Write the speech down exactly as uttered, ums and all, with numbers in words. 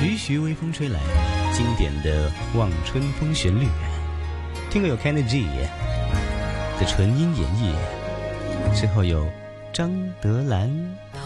徐徐微风吹来，经典的《望春风》旋律，听过有 Kenny G 的纯音演绎，之后有张德兰